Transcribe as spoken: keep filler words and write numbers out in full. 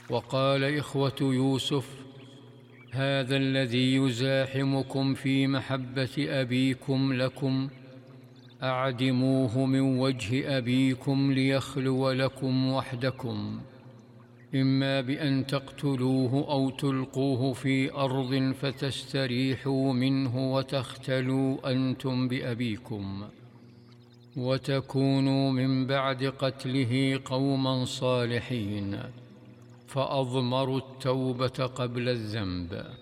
وقال إخوة يوسف: هذا الذي يزاحمكم في محبة أبيكم لكم أعدموه من وجه أبيكم ليخلو لكم وحدكم، إما بأن تقتلوه أو تلقوه في أرض فتستريحوا منه وتختلوا أنتم بأبيكم، وتكونوا من بعد قتله قوما صالحين، فأضمروا التوبة قبل الذنب.